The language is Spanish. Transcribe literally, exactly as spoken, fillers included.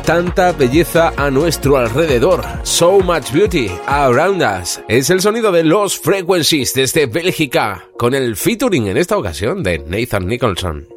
tanta belleza a nuestro alrededor. So much beauty around us. Es el sonido de Lost Frequencies desde Bélgica, con el featuring en esta ocasión de Nathan Nicholson.